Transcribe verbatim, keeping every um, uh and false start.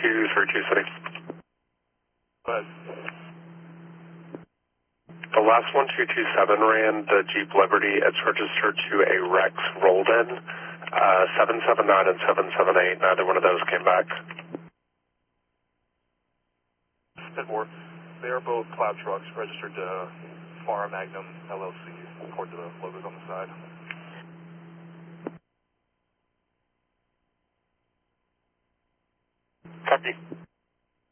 two three two City. But The last one two two seven ran the Jeep Liberty. It's registered to a Rex rolled in. Uh, seven seven nine and seven seven eight, neither one of those came back. ten four, they are both cloud trucks registered to Farah Magnum L L C, according to the logos on the side. Copy.